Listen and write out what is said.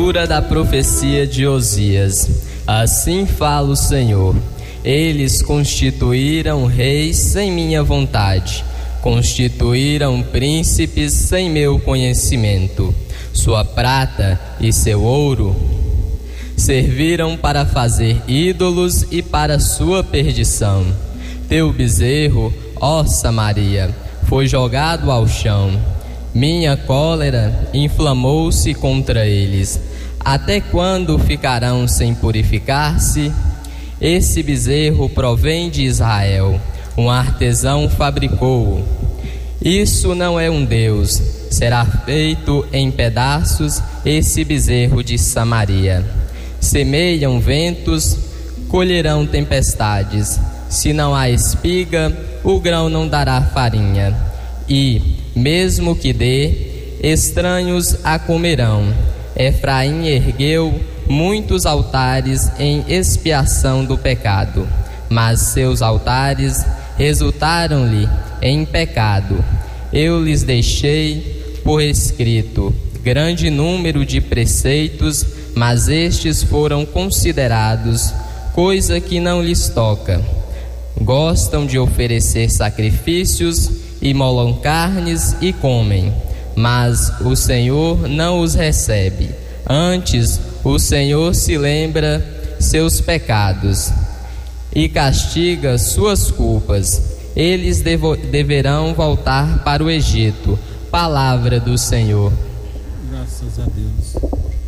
Leitura da profecia de Osias. Assim fala o Senhor: eles constituíram reis sem minha vontade, constituíram príncipes sem meu conhecimento. Sua prata e seu ouro serviram para fazer ídolos e para sua perdição. Teu bezerro, ó Samaria, foi jogado ao chão. Minha cólera inflamou-se contra eles. Até quando ficarão sem purificar-se? Esse bezerro provém de Israel, um artesão fabricou-o. Isso não é um Deus, será feito em pedaços esse bezerro de Samaria. Semeiam ventos, colherão tempestades. Se não há espiga, o grão não dará farinha. E, mesmo que dê, estranhos a comerão. Efraim ergueu muitos altares em expiação do pecado, mas seus altares resultaram-lhe em pecado. Eu lhes deixei por escrito grande número de preceitos, mas estes foram considerados coisa que não lhes toca. Gostam de oferecer sacrifícios, imolam carnes e comem, mas o Senhor não os recebe. Antes, o Senhor se lembra seus pecados e castiga suas culpas. Eles deverão voltar para o Egito. Palavra do Senhor. Graças a Deus.